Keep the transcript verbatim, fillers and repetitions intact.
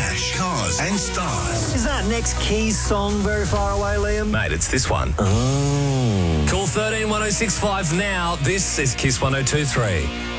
cash, cars and stars. Is that next Keys song very far away, Liam? Mate, it's this one. Oh. Call thirteen one oh six five now. This is Kiss one oh two three.